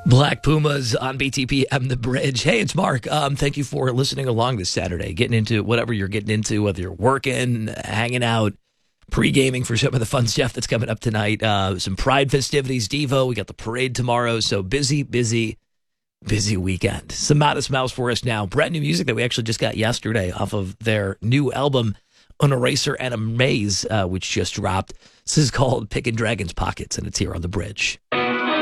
Black Pumas on BTPM The Bridge. Hey, it's Mark. Thank you for listening along this Saturday, getting into whatever you're getting into, whether you're working, hanging out, pre-gaming for some of the fun stuff that's coming up tonight. Some Pride festivities, Devo. We got the parade tomorrow. So busy weekend. Some Modest Mouse for us now. Brand new music that we actually just got yesterday off of their new album, An Eraser and a Maze, which just dropped. This is called Pickin' Dragon's Pockets, and it's here on The Bridge.